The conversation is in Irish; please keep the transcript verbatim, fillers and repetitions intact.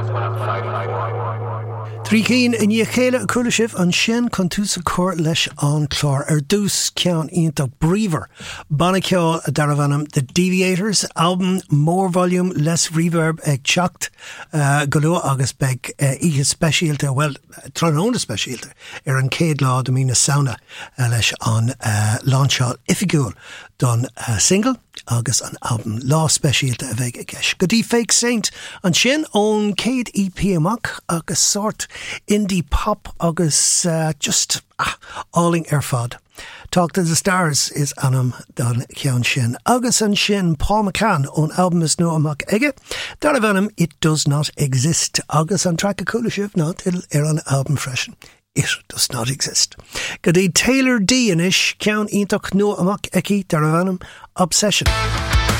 Trí cín in dhé chéile a cúla sibh an sin chun tús a cóir leis an chlár ar dús ceann ionach bríomhar. Banna ceol a darabhanam The Deviators, album more volume, less reverb ag teacht uh, golua agus beg uh, ihe speisialta, well, trónóna speisialta ar an céad lá do mína sauna uh, leis an uh, lánseo ifigúil don uh, single agus an album lá speisialta a bheith a gceis. Go dtí Fake Saint an sin ón céad E P amach agus sort indie pop agus uh, just ah, alling ar fad. Talk to the Stars is anam don ceann sin. Agus an sin Paul McCann on album is no amach ige. Dar a bhanam It Does Not Exist. Agus an track a coola sibh not it'll air an album freshen. It does not exist. Gadi Taylor D in ish ceann ionach no amach eki dar a bhanam Obsession.